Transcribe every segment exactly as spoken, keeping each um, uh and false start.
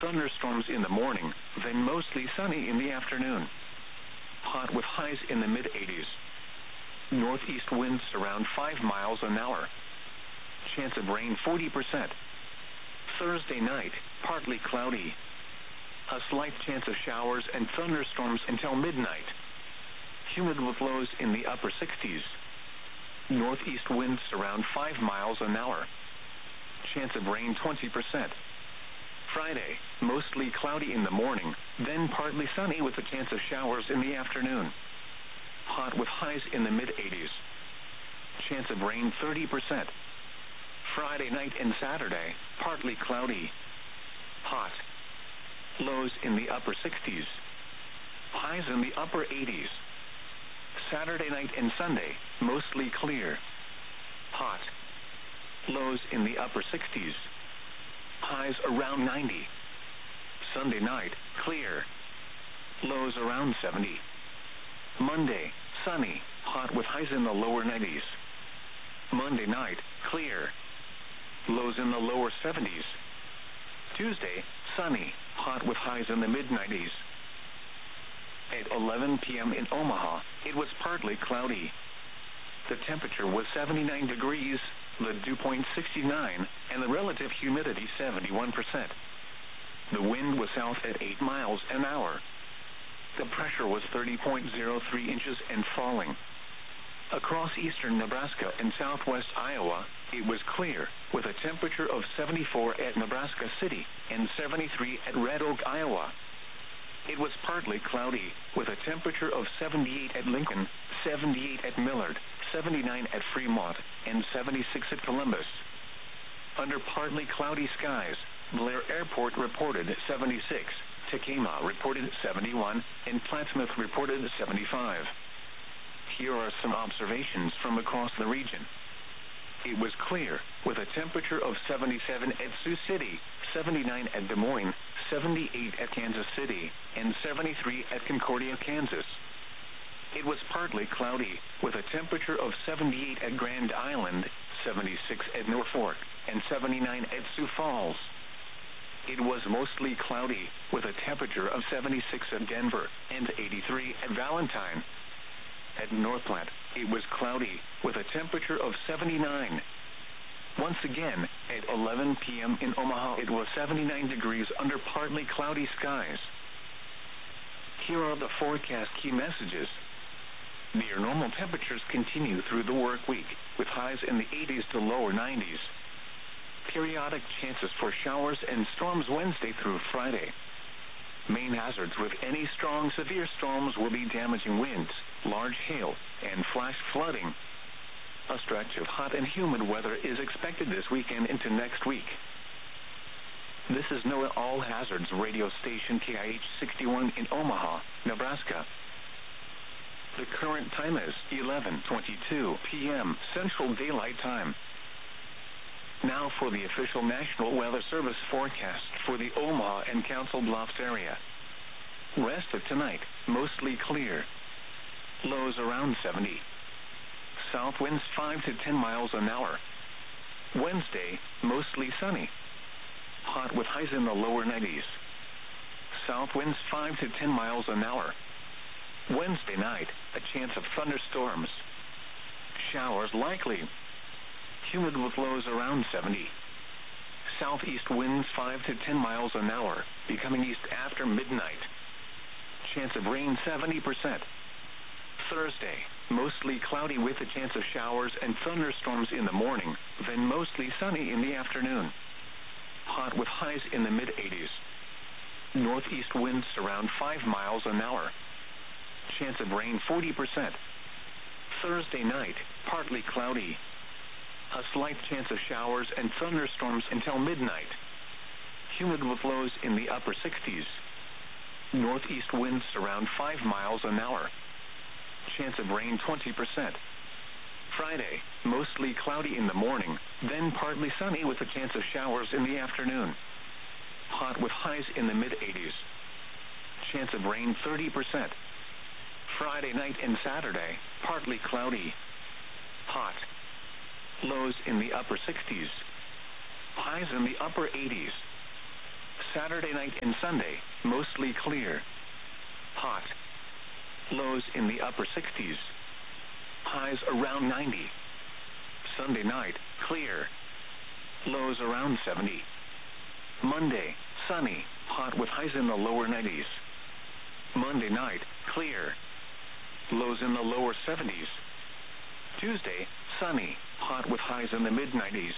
thunderstorms in the morning, then mostly sunny in the afternoon. Hot with highs in the mid eighties. Northeast winds around five miles an hour. Chance of rain forty percent. Thursday night, partly cloudy. A slight chance of showers and thunderstorms until midnight. Humid with lows in the upper sixties. Northeast winds around five miles an hour. Chance of rain twenty percent. Friday, mostly cloudy in the morning, then partly sunny with a chance of showers in the afternoon. Hot with highs in the mid eighties. Chance of rain thirty percent. Friday night and Saturday, partly cloudy. Hot. Lows in the upper sixties. Highs in the upper eighties. Saturday night and Sunday, mostly clear. Hot. Lows in the upper sixties. Highs around ninety. Sunday night, clear. Lows around seventy. Monday, sunny, hot with highs in the lower nineties. Monday night, clear. Lows in the lower seventies. Tuesday, sunny, hot with highs in the mid nineties. At eleven p.m. in Omaha, it was partly cloudy. The temperature was seventy-nine degrees, the dew point sixty-nine, and the relative humidity seventy-one percent. The wind was south at eight miles an hour. The pressure was thirty point zero three inches and falling. Across eastern Nebraska and southwest Iowa, it was clear, with a temperature of seventy-four at Nebraska City and seventy-three at Red Oak, Iowa. It was partly cloudy, with a temperature of seventy-eight at Lincoln, seventy-eight at Millard, seventy-nine at Fremont, and seventy-six at Columbus. Under partly cloudy skies, Blair Airport reported seventy-six, Tacoma reported seventy-one, and Plattsmouth reported seventy-five. Here are some observations from across the region. It was clear, with a temperature of seventy-seven at Sioux City, seventy-nine at Des Moines, seventy-eight at Kansas City, and seventy-three at Concordia, Kansas. It was partly cloudy, with a temperature of seventy-eight at Grand Island, seventy-six at Norfolk, and seventy-nine at Sioux Falls. It was mostly cloudy, with a temperature of seventy-six at Denver, and eighty-three at Valentine. At Northplant, it was cloudy, with a temperature of seventy-nine. Once again, at eleven p.m. in Omaha, it was seventy-nine degrees under partly cloudy skies. Here are the forecast key messages. Near normal temperatures continue through the work week, with highs in the eighties to lower nineties. Periodic chances for showers and storms Wednesday through Friday. Main hazards with any strong severe storms will be damaging winds, large hail, and flash flooding. A stretch of hot and humid weather is expected this weekend into next week. This is NOAA All Hazards radio station K I H sixty-one in Omaha, Nebraska. The current time is eleven twenty-two p.m. Central Daylight Time. Now for the official National Weather Service forecast for the Omaha and Council Bluffs area. Rest of tonight, mostly clear. Lows around seventy. South winds five to ten miles an hour. Wednesday, mostly sunny. Hot with highs in the lower nineties. South winds five to ten miles an hour. Wednesday night, a chance of thunderstorms. Showers likely. Humid with lows around seventy. Southeast winds five to ten miles an hour, becoming east after midnight. Chance of rain seventy percent. Thursday, mostly cloudy with a chance of showers and thunderstorms in the morning, then mostly sunny in the afternoon. Hot with highs in the mid eighties. Northeast winds around five miles an hour. Chance of rain forty percent. Thursday night, partly cloudy. A slight chance of showers and thunderstorms until midnight. Humid with lows in the upper sixties. Northeast winds around five miles an hour. Chance of rain twenty percent. Friday, mostly cloudy in the morning, then partly sunny with a chance of showers in the afternoon. Hot with highs in the mid eighties. Chance of rain thirty percent. Friday night and Saturday, partly cloudy. Hot. Lows in the upper sixties. Highs in the upper eighties. Saturday night and Sunday, mostly clear. Hot. Lows in the upper sixties. Highs around ninety. Sunday night, clear. Lows around seventy. Monday, sunny, hot with highs in the lower nineties. Monday night, clear. Lows in the lower seventies. Tuesday, sunny, hot with highs in the mid nineties.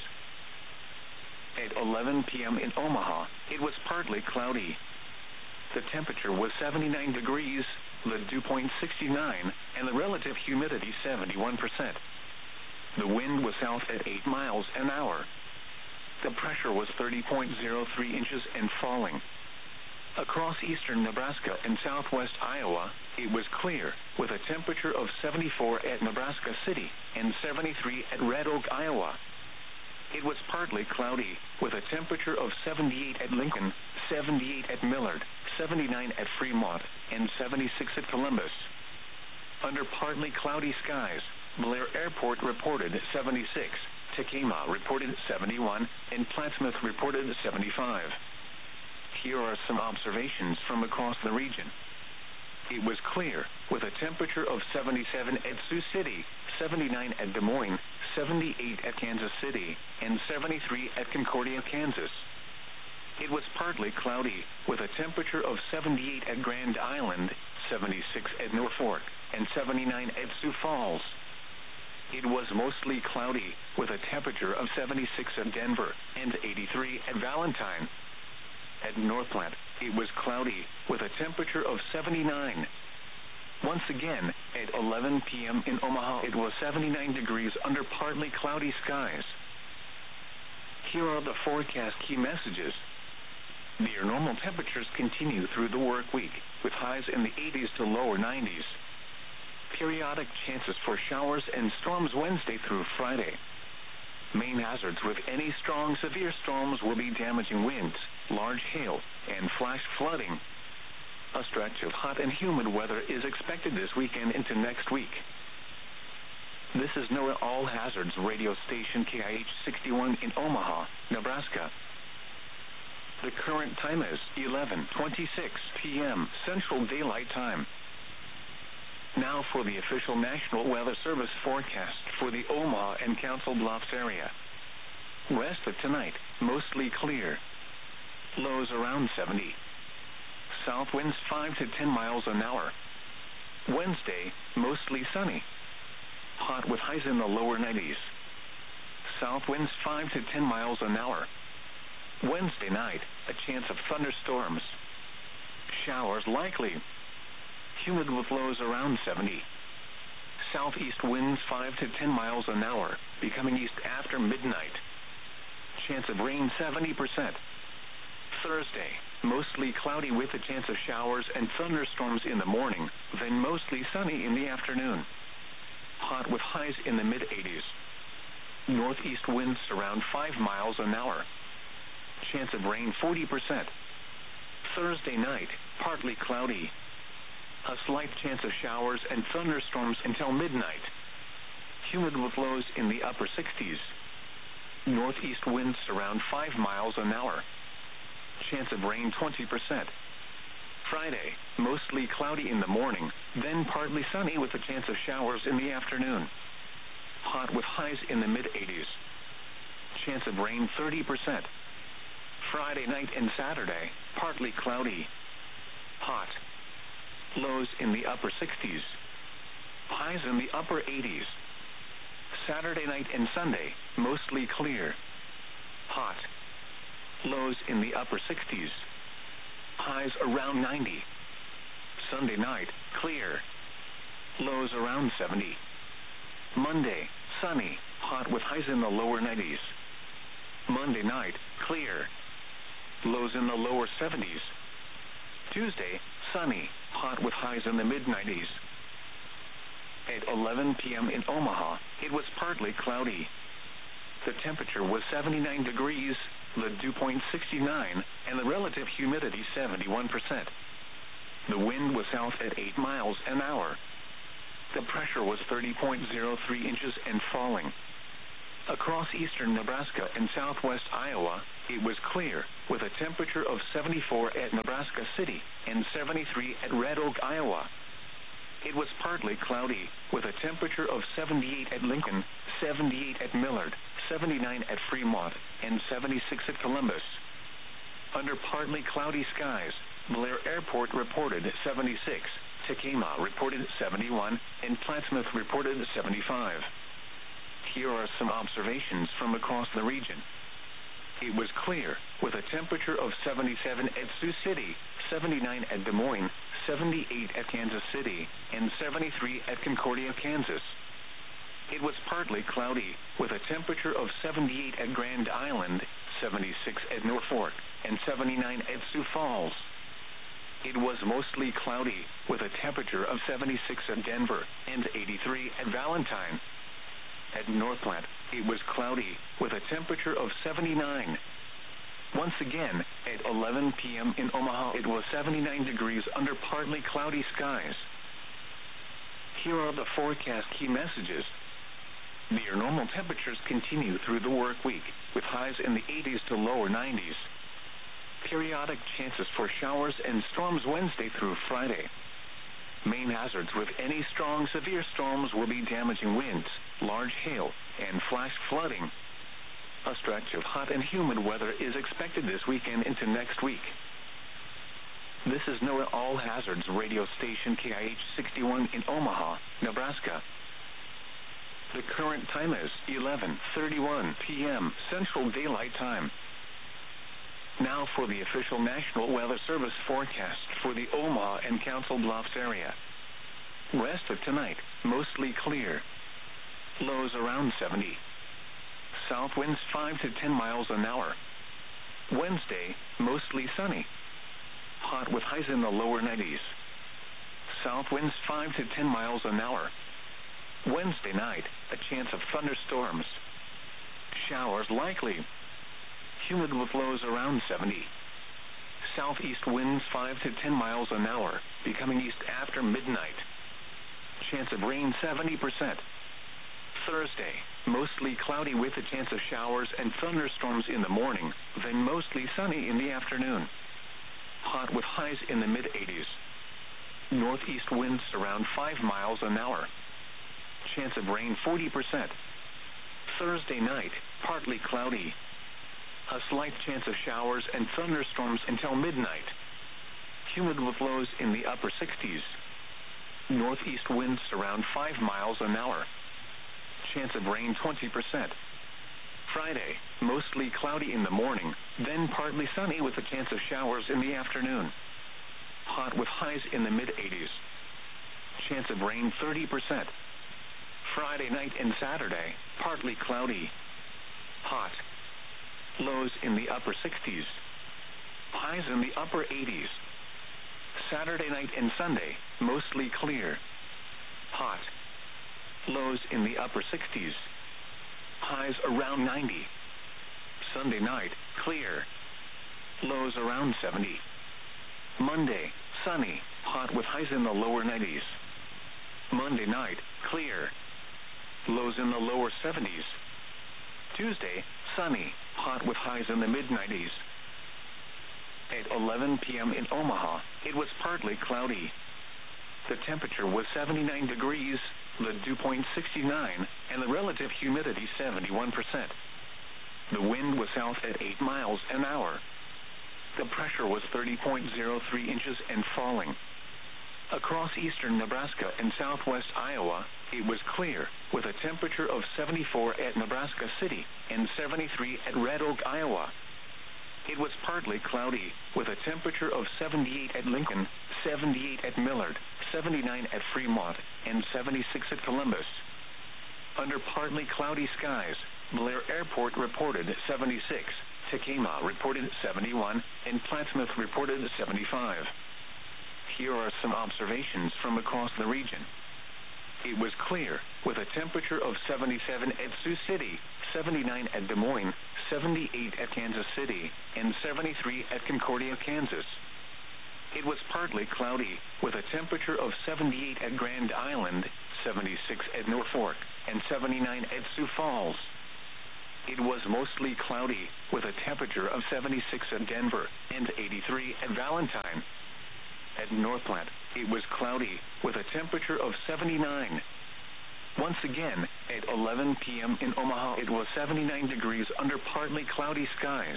At eleven p.m. in Omaha, it was partly cloudy. The temperature was seventy-nine degrees, the dew point sixty-nine, and the relative humidity seventy-one percent. The wind was south at eight miles an hour. The pressure was thirty point zero three inches and falling. Across eastern Nebraska and southwest Iowa, it was clear, with a temperature of seventy-four at Nebraska City and seventy-three at Red Oak, Iowa. It was partly cloudy, with a temperature of seventy-eight at Lincoln, seventy-eight at Millard, seventy-nine at Fremont, and seventy-six at Columbus. Under partly cloudy skies, Blair Airport reported seventy-six, Tacoma reported seventy-one, and Plattsmouth reported seventy-five. Here are some observations from across the region. It was clear, with a temperature of seventy-seven at Sioux City, seventy-nine at Des Moines, seventy-eight at Kansas City, and seventy-three at Concordia, Kansas. It was partly cloudy, with a temperature of seventy-eight at Grand Island, seventy-six at Norfolk, and seventy-nine at Sioux Falls. It was mostly cloudy, with a temperature of seventy-six at Denver and eighty-three at Valentine. At North Platte, it was cloudy, with a temperature of seventy-nine. Once again, at eleven p.m. in Omaha, it was seventy-nine degrees under partly cloudy skies. Here are the forecast key messages. Near normal temperatures continue through the work week, with highs in the eighties to lower nineties. Periodic chances for showers and storms Wednesday through Friday. Main hazards with any strong severe storms will be damaging winds, large hail, and flash flooding. A stretch of hot and humid weather is expected this weekend into next week. This is NOAA All Hazards radio station K I H sixty-one in Omaha, Nebraska. The current time is eleven twenty-six p.m. Central Daylight Time. Now for the official National Weather Service forecast for the Omaha and Council Bluffs area. Rest of tonight, mostly clear. Lows around seventy. South winds five to ten miles an hour. Wednesday, mostly sunny. Hot with highs in the lower nineties. South winds five to ten miles an hour. Wednesday night, a chance of thunderstorms. Showers likely. Humid with lows around seventy. Southeast winds five to ten miles an hour, becoming east after midnight. Chance of rain seventy percent. Thursday, mostly cloudy with a chance of showers and thunderstorms in the morning, then mostly sunny in the afternoon. Hot with highs in the mid eighties. Northeast winds around five miles an hour. Chance of rain forty percent. Thursday night, partly cloudy. A slight chance of showers and thunderstorms until midnight. Humid with lows in the upper sixties. Northeast winds around five miles an hour. Chance of rain twenty percent. Friday, mostly cloudy in the morning, then partly sunny with a chance of showers in the afternoon. Hot with highs in the mid eighties. Chance of rain thirty percent. Friday night and Saturday, partly cloudy. Hot. Lows in the upper sixties. Highs in the upper eighties. Saturday night and Sunday, mostly clear. Hot. Lows in the upper sixties. Highs around ninety. Sunday night, clear. Lows around seventy. Monday, sunny, hot with highs in the lower nineties. Monday night, clear. Lows in the lower seventies. Tuesday, sunny, hot with highs in the mid nineties. At eleven p.m. in Omaha, it was partly cloudy. The temperature was seventy-nine degrees, the dew point sixty-nine, and the relative humidity seventy-one percent. The wind was south at eight miles an hour. The pressure was thirty point zero three inches and falling. Across eastern Nebraska and southwest Iowa, it was clear, with a temperature of seventy-four at Nebraska City and seventy-three at Red Oak, Iowa. It was partly cloudy, with a temperature of seventy-eight at Lincoln, seventy-eight at Millard, seventy-nine at Fremont, and seventy-six at Columbus. Under partly cloudy skies, Blair Airport reported seventy-six, Tacoma reported seventy-one, and Plattsmouth reported seventy-five. Here are some observations from across the region. It was clear, with a temperature of seventy-seven at Sioux City, seventy-nine at Des Moines, seventy-eight at Kansas City, and seventy-three at Concordia, Kansas. It was partly cloudy, with a temperature of seventy-eight at Grand Island, seventy-six at Norfolk, and seventy-nine at Sioux Falls. It was mostly cloudy, with a temperature of seventy-six at Denver and eighty-three at Valentine. At Northplant, it was cloudy, with a temperature of seventy-nine. Once again, at eleven p.m. in Omaha, it was seventy-nine degrees under partly cloudy skies. Here are the forecast key messages. Near normal temperatures continue through the work week, with highs in the eighties to lower nineties. Periodic chances for showers and storms Wednesday through Friday. Main hazards with any strong severe storms will be damaging winds, large hail, and flash flooding. A stretch of hot and humid weather is expected this weekend into next week. This is NOAA All Hazards radio station K I H sixty-one in Omaha, Nebraska. The current time is eleven thirty-one p.m. Central Daylight Time. Now for the official National Weather Service forecast for the Omaha and Council Bluffs area. Rest of tonight, mostly clear. Lows around seventy. South winds five to ten miles an hour. Wednesday, mostly sunny. Hot with highs in the lower nineties. South winds five to ten miles an hour. Wednesday night, a chance of thunderstorms. Showers likely. Humid with lows around seventy. Southeast winds five to ten miles an hour, becoming east after midnight. Chance of rain seventy percent. Thursday, mostly cloudy with a chance of showers and thunderstorms in the morning, then mostly sunny in the afternoon. Hot with highs in the mid-eighties. Northeast winds around five miles an hour. Chance of rain forty percent. Thursday night, partly cloudy. A slight chance of showers and thunderstorms until midnight. Humid with lows in the upper sixties. Northeast winds around five miles an hour. Chance of rain twenty percent. Friday, mostly cloudy in the morning, then partly sunny with a chance of showers in the afternoon. Hot with highs in the mid-eighties. Chance of rain thirty percent. Friday night and Saturday, partly cloudy. Hot. Lows in the upper sixties. Highs in the upper eighties. Saturday night and Sunday, mostly clear. Hot. Lows in the upper sixties. Highs around ninety. Sunday night, clear. Lows around seventy. Monday, sunny, hot with highs in the lower nineties. Monday night, clear. Lows in the lower seventies. Tuesday, sunny, hot with highs in the mid-nineties. At eleven p.m. in Omaha, it was partly cloudy. The temperature was seventy-nine degrees, the dew point sixty-nine, and the relative humidity seventy-one percent. The wind was south at eight miles an hour. The pressure was thirty point zero three inches and falling. Across eastern Nebraska and southwest Iowa, it was clear, with a temperature of seventy-four at Nebraska City and seventy-three at Red Oak, Iowa. It was partly cloudy, with a temperature of seventy-eight at Lincoln, seventy-eight at Millard, seventy-nine at Fremont, and seventy-six at Columbus. Under partly cloudy skies, Blair Airport reported seventy-six, Tacoma reported seventy-one, and Plattsmouth reported seventy-five. Here are some observations from across the region. It was clear, with a temperature of seventy-seven at Sioux City, seventy-nine at Des Moines, seventy-eight at Kansas City, and seventy-three at Concordia, Kansas. It was partly cloudy, with a temperature of seventy-eight at Grand Island, seventy-six at Norfolk, and seventy-nine at Sioux Falls. it was mostly cloudy, with a temperature of seventy-six at Denver and eighty-three at Valentine. At Northplant, it was cloudy, with a temperature of seventy-nine. Once again, at eleven p.m. in Omaha, it was seventy-nine degrees under partly cloudy skies.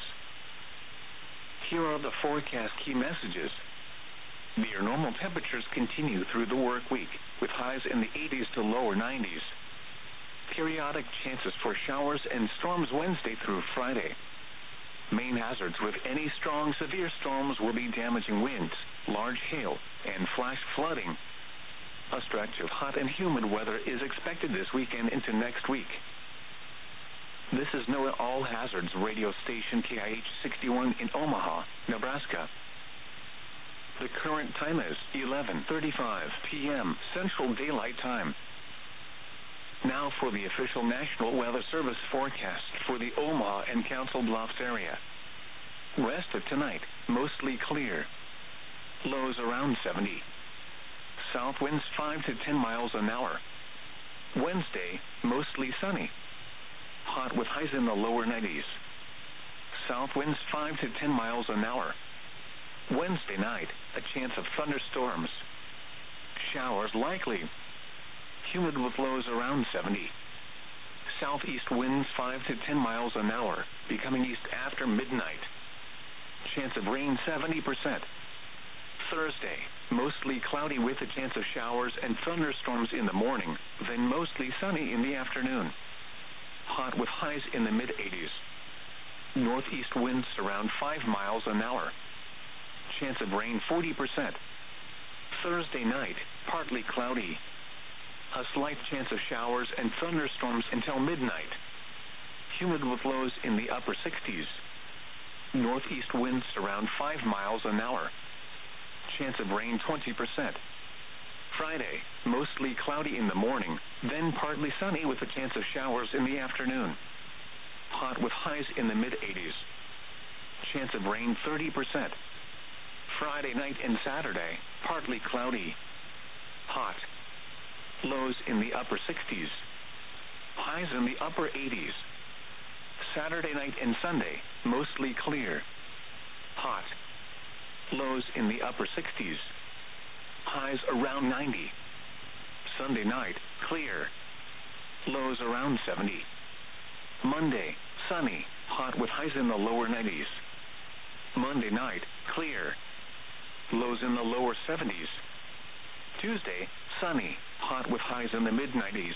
Here are the forecast key messages. Near normal temperatures continue through the work week, with highs in the eighties to lower nineties. Periodic chances for showers and storms Wednesday through Friday. Main hazards with any strong severe storms will be damaging winds, large hail, and flash flooding. A stretch of hot and humid weather is expected this weekend into next week. This is NOAA All Hazards radio station K I H sixty-one in Omaha, Nebraska. The current time is eleven thirty-five p.m. Central Daylight Time. Now for the official National Weather Service forecast for the Omaha and Council Bluffs area. Rest of tonight, mostly clear. Lows around seventy. South winds five to ten miles an hour. Wednesday, mostly sunny. Hot with highs in the lower nineties. South winds five to ten miles an hour. Wednesday night, a chance of thunderstorms. Showers likely. Humid with lows around seventy. Southeast winds five to ten miles an hour, becoming east after midnight. Chance of rain seventy percent. Thursday, mostly cloudy with a chance of showers and thunderstorms in the morning, then mostly sunny in the afternoon. Hot with highs in the mid-eighties. Northeast winds around five miles an hour. Chance of rain forty percent. Thursday night, partly cloudy. A slight chance of showers and thunderstorms until midnight. Humid with lows in the upper sixties. Northeast winds around five miles an hour. Chance of rain twenty percent. Friday, mostly cloudy in the morning, then partly sunny with a chance of showers in the afternoon. Hot with highs in the mid-eighties. Chance of rain thirty percent. Friday night and Saturday, partly cloudy. Hot. Lows in the upper sixties. Highs in the upper eighties. Saturday night and Sunday, mostly clear. Hot. Lows in the upper sixties. Highs around ninety. Sunday night, clear. Lows around seventy. Monday, sunny, hot with highs in the lower nineties. Monday night, clear. Lows in the lower seventies. Tuesday, sunny, hot with highs in the mid-nineties.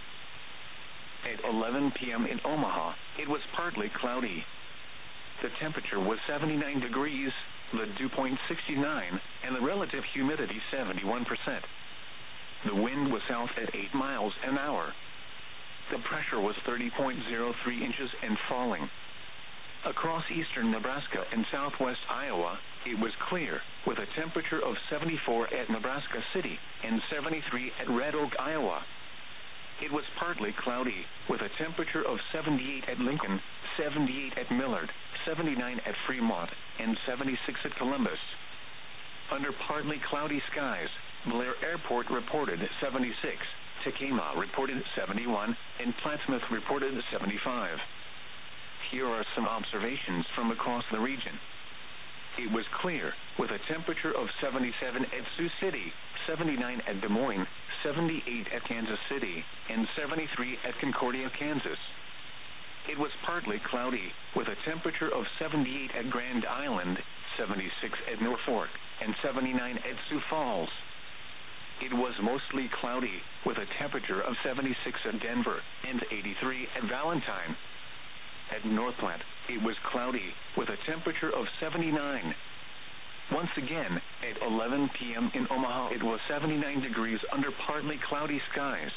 At eleven p.m. in Omaha, it was partly cloudy. The temperature was seventy-nine degrees, the dew point sixty-nine, and the relative humidity seventy-one percent. The wind was south at eight miles an hour. The pressure was thirty point zero three inches and falling. Across eastern Nebraska and southwest Iowa, it was clear, with a temperature of seventy-four at Nebraska City and seventy-three at Red Oak, Iowa. It was partly cloudy, with a temperature of seventy-eight at Lincoln, seventy-eight at Millard, seventy-nine at Fremont, and seventy-six at Columbus. Under partly cloudy skies, Blair Airport reported seventy-six, Tacoma reported seventy-one, and Plattsmouth reported seventy-five. Here are some observations from across the region. It was clear, with a temperature of seventy-seven at Sioux City, seventy-nine at Des Moines, seventy-eight at Kansas City, and seventy-three at Concordia, Kansas. It was partly cloudy, with a temperature of seventy-eight at Grand Island, seventy-six at Norfolk, and seventy-nine at Sioux Falls. It was mostly cloudy, with a temperature of seventy-six at Denver and eighty-three at Valentine. At Northplant, it was cloudy, with a temperature of seventy-nine. Once again, at eleven p.m. in Omaha, it was seventy-nine degrees under partly cloudy skies.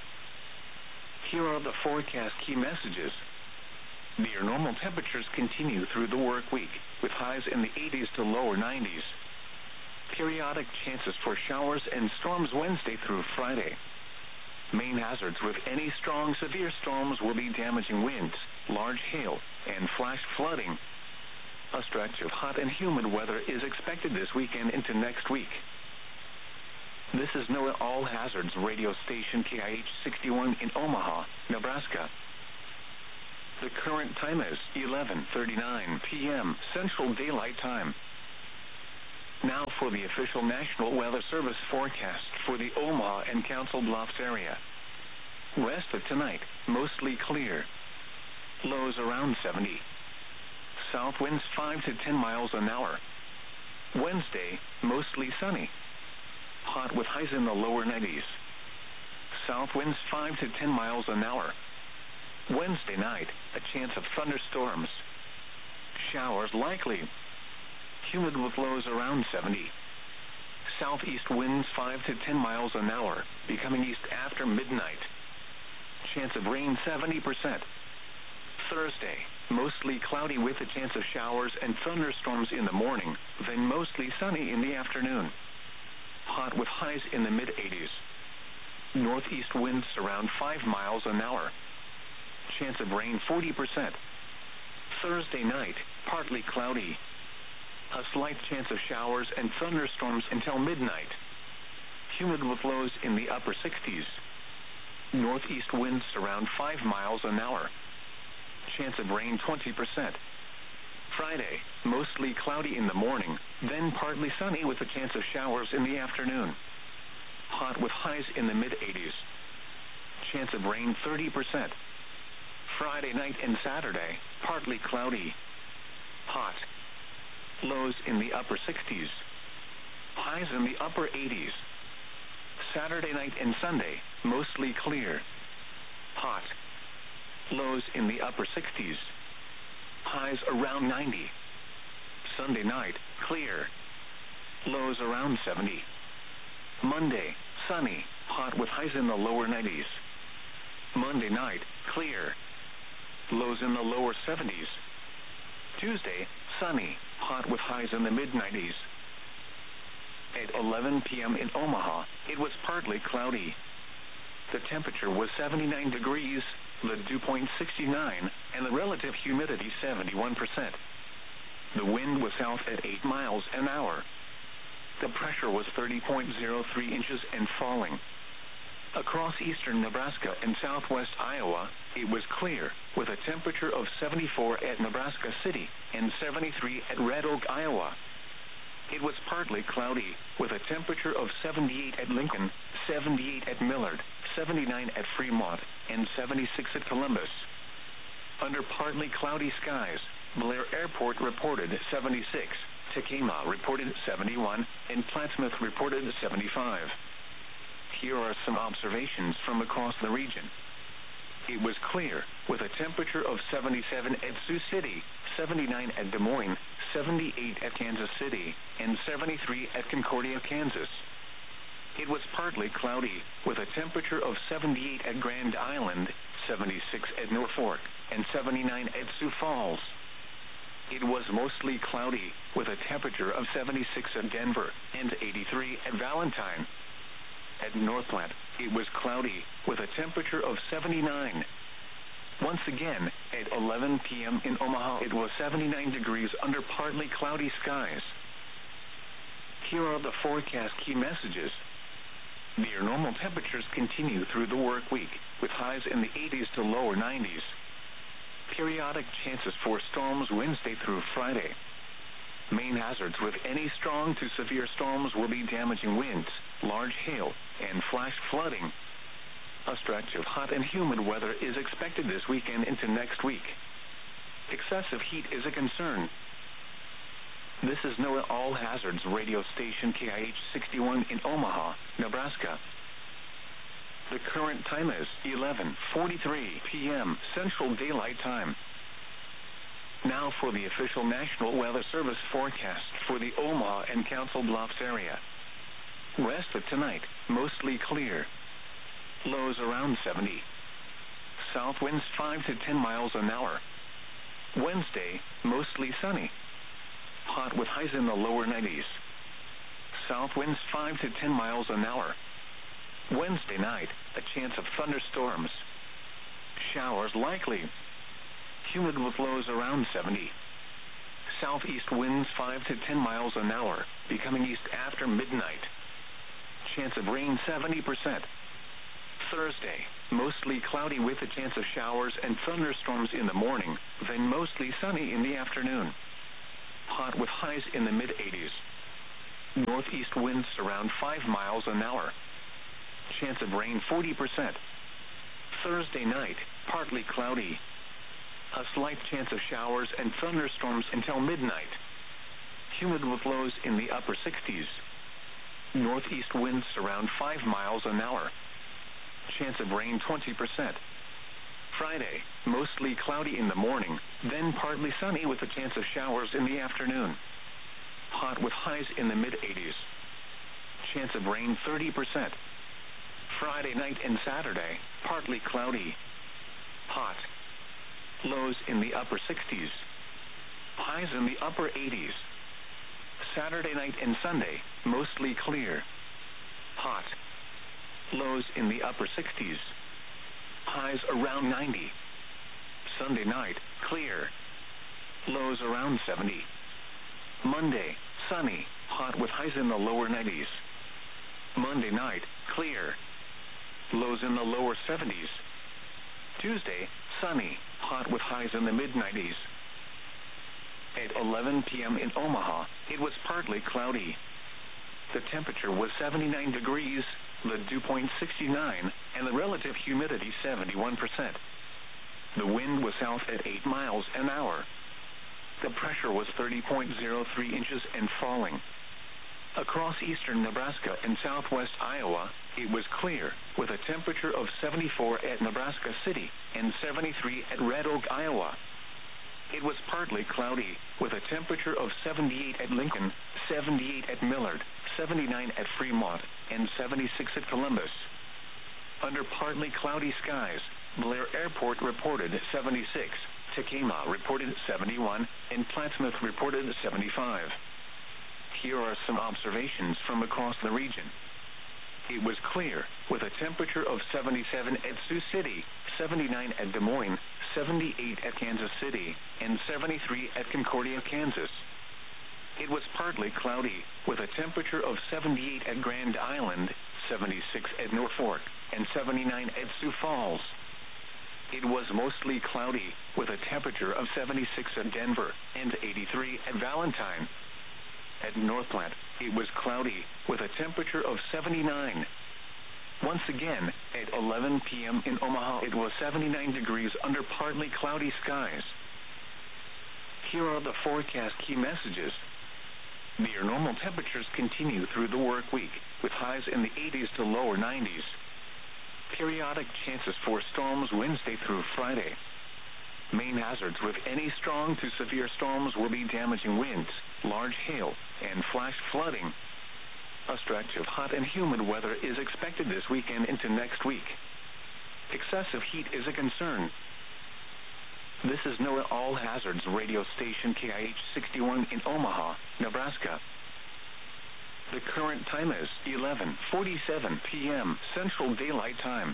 Here are the forecast key messages. Near normal temperatures continue through the work week, with highs in the eighties to lower nineties. Periodic chances for showers and storms Wednesday through Friday. Main hazards with any strong severe storms will be damaging winds, large hail, and flash flooding. A stretch of hot and humid weather is expected this weekend into next week. This is NOAA All Hazards radio station K I H sixty-one in Omaha, Nebraska. The current time is eleven thirty-nine p m Central Daylight Time. Now for the official National Weather Service forecast for the Omaha and Council Bluffs area. Rest of tonight, mostly clear. Lows around seventy. South winds five to ten miles an hour. Wednesday, mostly sunny. Hot with highs in the lower nineties. South winds five to ten miles an hour. Wednesday night, a chance of thunderstorms. Showers likely. Humid with lows around seventy. Southeast winds five to ten miles an hour, becoming east after midnight. Chance of rain seventy percent. Thursday, mostly cloudy with a chance of showers and thunderstorms in the morning, then mostly sunny in the afternoon. Hot with highs in the mid eighties. Northeast winds around five miles an hour. Chance of rain forty percent. Thursday night, partly cloudy. A slight chance of showers and thunderstorms until midnight. Humid with lows in the upper sixties. Northeast winds around five miles an hour. Chance of rain twenty percent. Friday, mostly cloudy in the morning, then partly sunny with a chance of showers in the afternoon. Hot with highs in the mid eighties. Chance of rain thirty percent. Friday night and Saturday, partly cloudy. Hot. Lows in the upper sixties. Highs in the upper eighties. Saturday night and Sunday, mostly clear. Hot. Lows in the upper sixties. Highs around ninety. Sunday night, clear. Lows around seventy. Monday, sunny, hot with highs in the lower nineties. Monday night, clear. Lows in the lower seventies. Tuesday, sunny, hot with highs in the mid nineties. At eleven p m in Omaha, it was partly cloudy. The temperature was seventy-nine degrees, the dew point sixty-nine, and the relative humidity seventy-one percent. The wind was south at eight miles an hour. The pressure was thirty point zero three inches and falling. Across eastern Nebraska and southwest Iowa, it was clear, with a temperature of seventy-four at Nebraska City and seventy-three at Red Oak, Iowa. It was partly cloudy, with a temperature of seventy-eight at Lincoln, seventy-eight at Millard, seventy-nine at Fremont, and seventy-six at Columbus. Under partly cloudy skies, Blair Airport reported seventy-six, Tacoma reported seventy-one, and Plattsmouth reported seventy-five. Here are some observations from across the region. It was clear, with a temperature of seventy-seven at Sioux City, seventy-nine at Des Moines, seventy-eight at Kansas City, and seventy-three at Concordia, Kansas. It was partly cloudy, with a temperature of seventy-eight at Grand Island, seventy-six at Norfolk, and seventy-nine at Sioux Falls. It was mostly cloudy, with a temperature of seventy-six at Denver and eighty-three at Valentine. At Northland, it was cloudy, with a temperature of seventy-nine. Once again, at eleven p m in Omaha, it was seventy-nine degrees under partly cloudy skies. Here are the forecast key messages. Near normal temperatures continue through the work week, with highs in the eighties to lower nineties. Periodic chances for storms Wednesday through Friday. Main hazards with any strong to severe storms will be damaging winds, large hail, and flash flooding. A stretch of hot and humid weather is expected this weekend into next week. Excessive heat is a concern. This is NOAA All Hazards radio station K I H sixty-one in Omaha, Nebraska. The current time is eleven forty-three p m Central Daylight Time. Now for the official National Weather Service forecast for the Omaha and Council Bluffs area. Rest of tonight, mostly clear. Lows around seventy. South winds five to ten miles an hour. Wednesday, mostly sunny. Hot with highs in the lower nineties. South winds five to ten miles an hour. Wednesday night, a chance of thunderstorms. Showers likely. Humid with lows around seventy. Southeast winds five to ten miles an hour, becoming east after midnight. Chance of rain seventy percent. Thursday, mostly cloudy with a chance of showers and thunderstorms in the morning, then mostly sunny in the afternoon. Hot with highs in the mid eighties. Northeast winds around five miles an hour. Chance of rain forty percent. Thursday night, partly cloudy. A slight chance of showers and thunderstorms until midnight. Humid with lows in the upper sixties. Northeast winds around five miles an hour. Chance of rain twenty percent. Friday, mostly cloudy in the morning, then partly sunny with a chance of showers in the afternoon. Hot with highs in the mid eighties. Chance of rain thirty percent. Friday night and Saturday, partly cloudy. Hot. Lows in the upper sixties. Highs in the upper eighties. Saturday night and Sunday, mostly clear. Hot. Lows in the upper sixties. Highs around ninety. Sunday night, clear. Lows around seventy. Monday, sunny, hot with highs in the lower nineties. Monday night, clear. Lows in the lower seventies. Tuesday, sunny, hot with highs in the mid nineties. At eleven p.m. in Omaha, it was partly cloudy. The temperature was seventy-nine degrees, the dew point sixty-nine, and the relative humidity seventy-one percent. The wind was south at eight miles an hour. The pressure was thirty point zero three inches and falling. Across eastern Nebraska and southwest Iowa, it was clear, with a temperature of seventy-four at Nebraska City and seventy-three at Red Oak, Iowa. It was partly cloudy, with a temperature of seventy-eight at Lincoln, seventy-eight at Millard, seventy-nine at Fremont, and seventy-six at Columbus. Under partly cloudy skies, Blair Airport reported seventy-six, Tacoma reported seventy-one, and Plattsmouth reported seventy-five. Here are some observations from across the region. It was clear, with a temperature of seventy-seven at Sioux City, seventy-nine at Des Moines, seventy-eight at Kansas City, and seventy-three at Concordia, Kansas. It was partly cloudy, with a temperature of seventy-eight at Grand Island, seventy-six at Norfolk, and seventy-nine at Sioux Falls. It was mostly cloudy, with a temperature of seventy-six at Denver and eighty-three at Valentine. At Northplant, it was cloudy, with a temperature of seventy-nine. Once again, at eleven p.m. in Omaha, it was seventy-nine degrees under partly cloudy skies. Here are the forecast key messages. Near normal temperatures continue through the work week, with highs in the eighties to lower nineties. Periodic chances for storms Wednesday through Friday. Main hazards with any strong to severe storms will be damaging winds, large hail, and flash flooding. A stretch of hot and humid weather is expected this weekend into next week. Excessive heat is a concern. This is NOAA All Hazards radio station K I H sixty-one in Omaha, Nebraska. The current time is eleven forty-seven p.m. Central Daylight Time.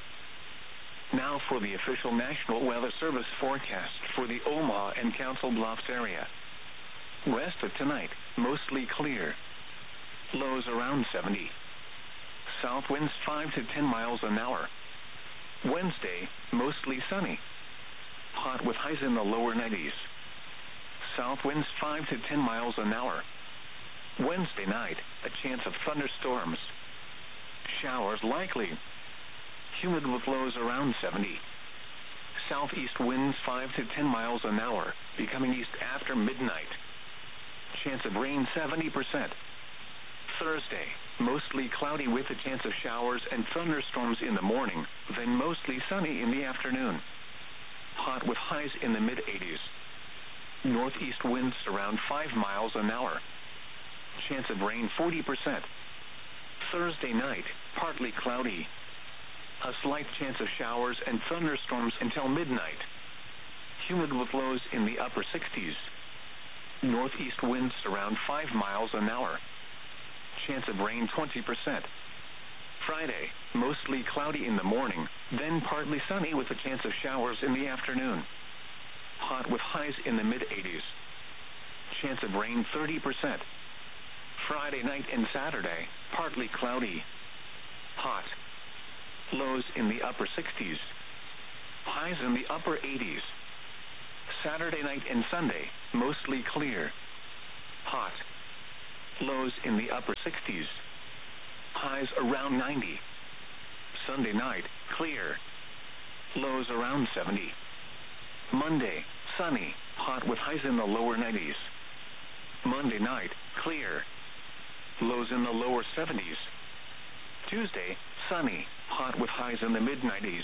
Now for the official National Weather Service forecast for the Omaha and Council Bluffs area. Rest of tonight, mostly clear. Lows around seventy. South winds five to ten miles an hour. Wednesday, mostly sunny. Hot with highs in the lower nineties. South winds five to ten miles an hour. Wednesday night, a chance of thunderstorms. Showers likely. Humid with lows around seventy. Southeast winds five to ten miles an hour, becoming east after midnight. Chance of rain seventy percent. Thursday, mostly cloudy with a chance of showers and thunderstorms in the morning, then mostly sunny in the afternoon. Hot with highs in the mid eighties. Northeast winds around five miles an hour. Chance of rain forty percent. Thursday night, partly cloudy. A slight chance of showers and thunderstorms until midnight. Humid with lows in the upper sixties. Northeast winds around five miles an hour. Chance of rain twenty percent. Friday, mostly cloudy in the morning, then partly sunny with a chance of showers in the afternoon. Hot with highs in the mid eighties. Chance of rain thirty percent. Friday night and Saturday, partly cloudy. Hot. lows in the upper sixties. Highs in the upper eighties. Saturday night and Sunday, mostly clear. Hot. Lows in the upper sixties. Highs around ninety. Sunday night, clear. Lows around seventy. Monday, sunny, hot with highs in the lower nineties. Monday night, clear. Lows in the lower seventies. Tuesday, sunny, hot with highs in the mid nineties.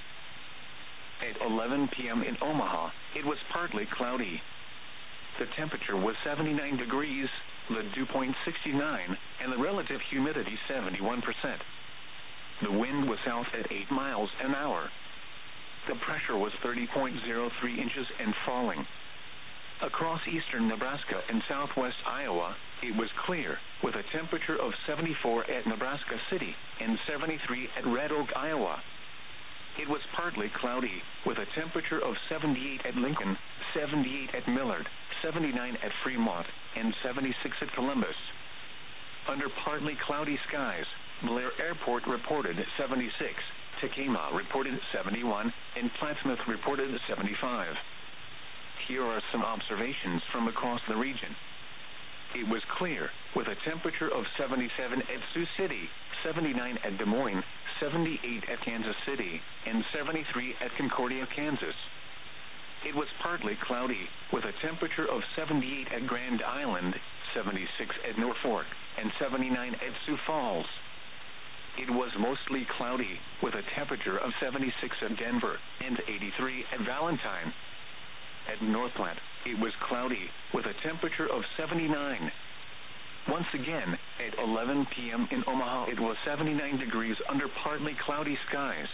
At eleven p.m. in Omaha, it was partly cloudy. The temperature was seventy-nine degrees, the dew point sixty-nine, and the relative humidity seventy-one percent. The wind was south at eight miles an hour. The pressure was thirty point zero three inches and falling. Across eastern Nebraska and southwest Iowa, it was clear, with a temperature of seventy-four at Nebraska City and seventy-three at Red Oak, Iowa. It was partly cloudy, with a temperature of seventy-eight at Lincoln, seventy-eight at Millard, seventy-nine at Fremont, and seventy-six at Columbus. Under partly cloudy skies, Blair Airport reported seventy-six, Tacoma reported seventy-one, and Plattsmouth reported seventy-five. Here are some observations from across the region. It was clear, with a temperature of seventy-seven at Sioux City, seventy-nine at Des Moines, seventy-eight at Kansas City, and seventy-three at Concordia, Kansas. It was partly cloudy, with a temperature of seventy-eight at Grand Island, seventy-six at Norfolk, and seventy-nine at Sioux Falls. It was mostly cloudy, with a temperature of seventy-six at Denver and eighty-three at Valentine. At Northplant, it was cloudy, with a temperature of seventy-nine. Once again, at eleven p.m. in Omaha, it was seventy-nine degrees under partly cloudy skies.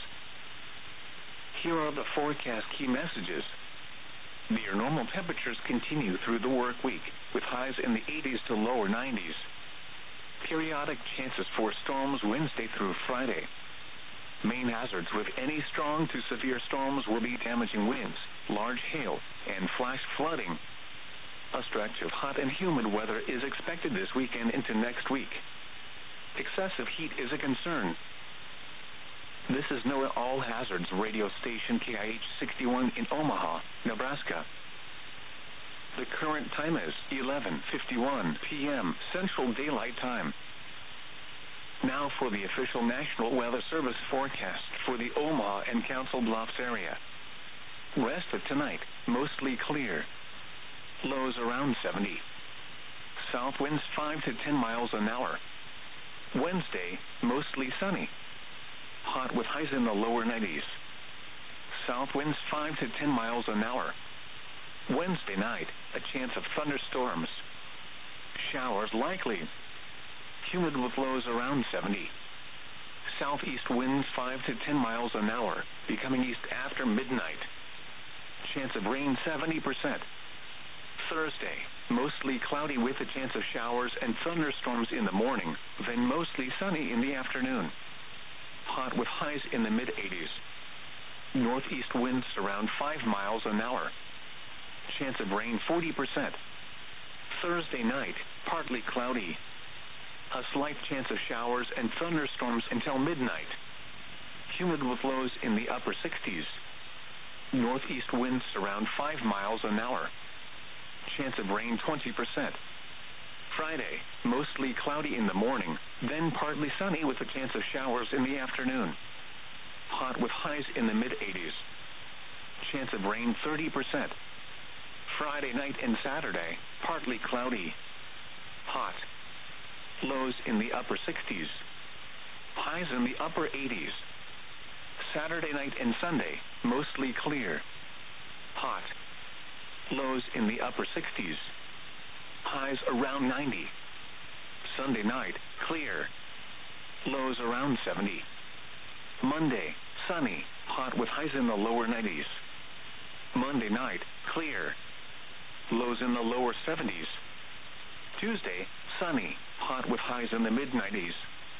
Here are the forecast key messages. Near normal temperatures continue through the work week, with highs in the eighties to lower nineties. Periodic chances for storms Wednesday through Friday. Main hazards with any strong to severe storms will be damaging winds, large hail, and flash flooding. A stretch of hot and humid weather is expected this weekend into next week. Excessive heat is a concern. This is NOAA All Hazards radio station K I H sixty-one in Omaha, Nebraska. The current time is eleven fifty-one p.m. Central Daylight Time. Now for the official National Weather Service forecast for the Omaha and Council Bluffs area. Rest of tonight, mostly clear. Lows around seventy. South winds five to ten miles an hour. Wednesday, mostly sunny. Hot with highs in the lower nineties. South winds five to ten miles an hour. Wednesday night, a chance of thunderstorms. Showers likely. Humid with lows around seventy. Southeast winds five to ten miles an hour, becoming east after midnight. Chance of rain seventy percent. Thursday, mostly cloudy with a chance of showers and thunderstorms in the morning, then mostly sunny in the afternoon. Hot with highs in the mid eighties. Northeast winds around five miles an hour. Chance of rain forty percent. Thursday night, partly cloudy. A slight chance of showers and thunderstorms until midnight. Humid with lows in the upper sixties. Northeast winds around five miles an hour. Chance of rain twenty percent. Friday, mostly cloudy in the morning, then partly sunny with a chance of showers in the afternoon. Hot with highs in the mid eighties. Chance of rain thirty percent. Friday night and Saturday, partly cloudy. Hot. Lows in the upper sixties. Highs in the upper eighties. Saturday night and Sunday, mostly clear. Hot. Lows in the upper sixties. Highs around ninety. Sunday night, clear. Lows around seventy. Monday, sunny, hot with highs in the lower nineties. Monday night, clear. Lows in the lower seventies. Tuesday, sunny, hot with highs in the mid nineties.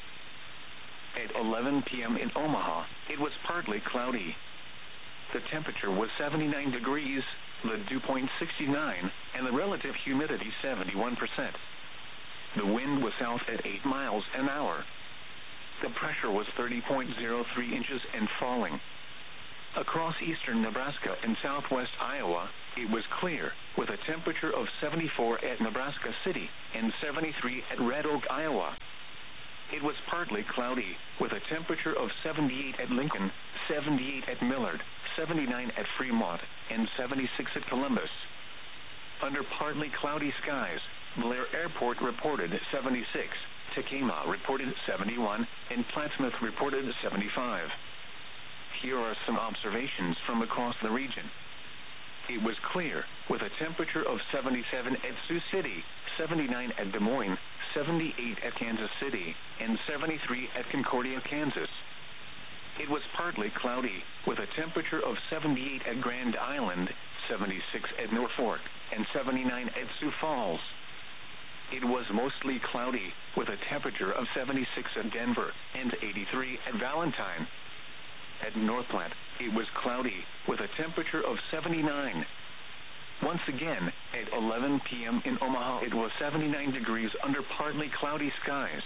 At eleven p.m. in Omaha, it was partly cloudy. The temperature was seventy-nine degrees, the dew point sixty-nine, and the relative humidity seventy-one percent. The wind was south at eight miles an hour. The pressure was thirty point zero three inches and falling. Across eastern Nebraska and southwest Iowa, it was clear, with a temperature of seventy-four at Nebraska City and seventy-three at Red Oak, Iowa. It was partly cloudy, with a temperature of seventy-eight at Lincoln, seventy-eight at Millard, seventy-nine at Fremont, and seventy-six at Columbus. Under partly cloudy skies, Blair Airport reported seventy-six, Tacoma reported seventy-one, and Plattsmouth reported seventy-five. Here are some observations from across the region. It was clear, with a temperature of seventy-seven at Sioux City, seventy-nine at Des Moines, seventy-eight at Kansas City, and seventy-three at Concordia, Kansas. It was partly cloudy, with a temperature of seventy-eight at Grand Island, seventy-six at Norfolk, and seventy-nine at Sioux Falls. It was mostly cloudy, with a temperature of seventy-six at Denver and eighty-three at Valentine. At North Platte, it was cloudy, with a temperature of seventy-nine. Once again, at eleven p m in Omaha, it was seventy-nine degrees under partly cloudy skies.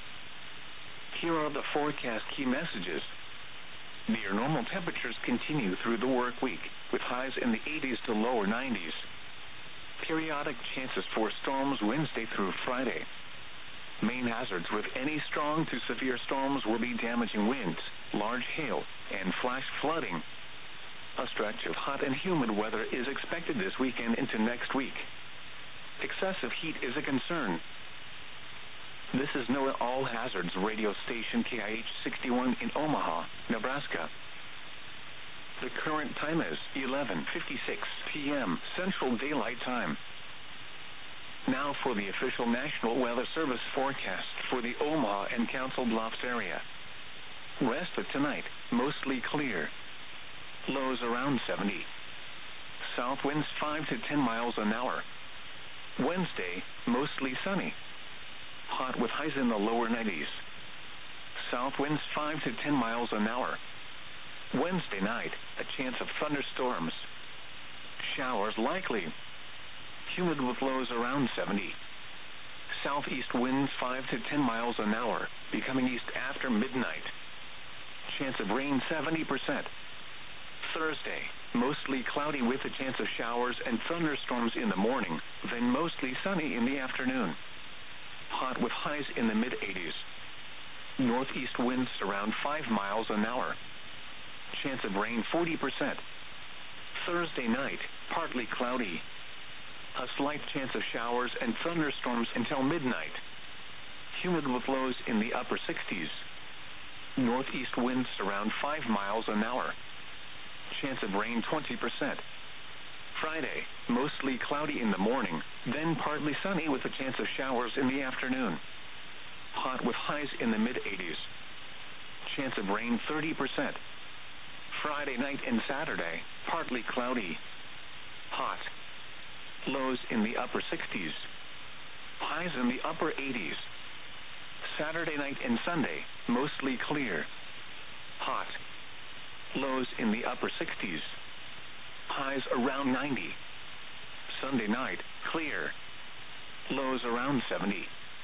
Here are the forecast key messages. Near normal temperatures continue through the work week, with highs in the eighties to lower nineties. Periodic chances for storms Wednesday through Friday. Main hazards with any strong to severe storms will be damaging winds, large hail, and flash flooding. A stretch of hot and humid weather is expected this weekend into next week. Excessive heat is a concern. This is NOAA All Hazards radio station K I H sixty-one in Omaha, Nebraska. The current time is eleven fifty-six p m Central Daylight Time. Now for the official National Weather Service forecast for the Omaha and Council Bluffs area. Rest of tonight, mostly clear. Lows around seventy. South winds five to ten miles an hour. Wednesday, mostly sunny. Hot with highs in the lower nineties. South winds five to ten miles an hour. Wednesday night, a chance of thunderstorms. Showers likely. Humid with lows around seventy. Southeast winds five to ten miles an hour, becoming east after midnight. Chance of rain seventy percent. Thursday, mostly cloudy with a chance of showers and thunderstorms in the morning, then mostly sunny in the afternoon. Hot with highs in the mid eighties. Northeast winds around five miles an hour. Chance of rain forty percent. Thursday night, partly cloudy. A slight chance of showers and thunderstorms until midnight. Humid with lows in the upper sixties. Northeast winds around five miles an hour. Chance of rain twenty percent. Friday, mostly cloudy in the morning, then partly sunny with a chance of showers in the afternoon. Hot with highs in the mid eighties. Chance of rain thirty percent. Friday night and Saturday, partly cloudy. Hot. Lows in the upper sixties. Highs in the upper eighties. Saturday night and Sunday, mostly clear. Hot. Lows in the upper sixties. Highs around ninety. Sunday night, clear. Lows around seventy.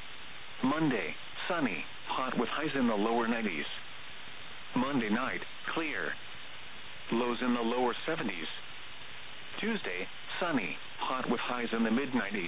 Monday, sunny, hot with highs in the lower nineties. Monday night, clear. Lows in the lower seventies. Tuesday, sunny, hot with highs in the mid nineties.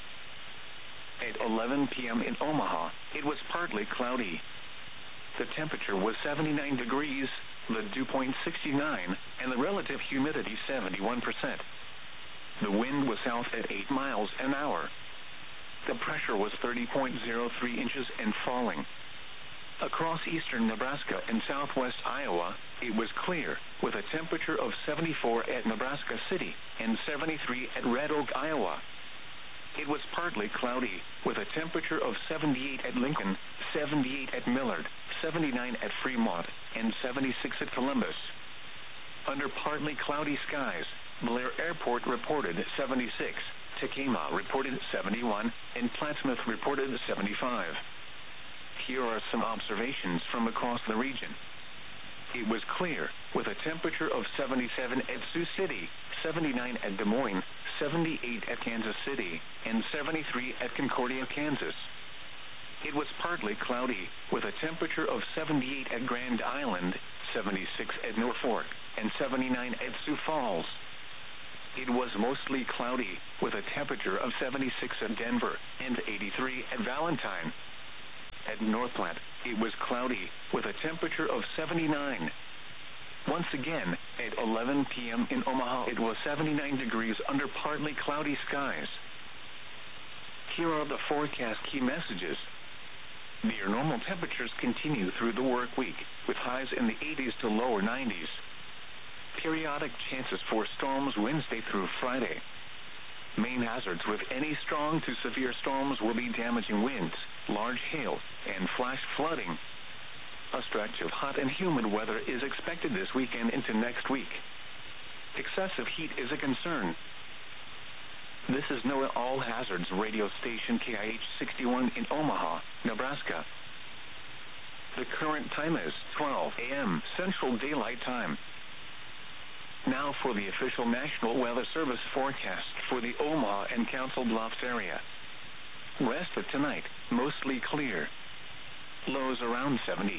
At eleven p m in Omaha, it was partly cloudy. The temperature was seventy-nine degrees, the dew point sixty-nine, and the relative humidity seventy-one percent. The wind was south at eight miles an hour. The pressure was thirty point zero three inches and falling. Across eastern Nebraska and southwest Iowa, it was clear, with a temperature of seventy-four at Nebraska City and seventy-three at Red Oak, Iowa. It was partly cloudy, with a temperature of seventy-eight at Lincoln, seventy-eight at Millard, seventy-nine at Fremont, and seventy-six at Columbus. Under partly cloudy skies, Blair Airport reported seventy-six, Tacoma reported seventy-one, and Plattsmouth reported seventy-five. Here are some observations from across the region. It was clear, with a temperature of seventy-seven at Sioux City, seventy-nine at Des Moines, seventy-eight at Kansas City, and seventy-three at Concordia, Kansas. it was partly cloudy, with a temperature of seventy-eight at Grand Island, seventy-six at Norfolk, and seventy-nine at Sioux Falls. It was mostly cloudy, with a temperature of seventy-six at Denver and eighty-three at Valentine. At Northplant, it was cloudy, with a temperature of seventy-nine. Once again, at eleven p.m. in Omaha, it was seventy-nine degrees under partly cloudy skies. Here are the forecast key messages. Near normal temperatures continue through the work week, with highs in the eighties to lower nineties. Periodic chances for storms Wednesday through Friday. Main hazards with any strong to severe storms will be damaging winds, large hail, and flash flooding. A stretch of hot and humid weather is expected this weekend into next week. Excessive heat is a concern. This is NOAA All Hazards radio station K I H sixty-one in Omaha, Nebraska. The current time is twelve a.m. Central Daylight Time. Now for the official National Weather Service forecast for the Omaha and Council Bluffs area. Rest of tonight, mostly clear. Lows around seventy.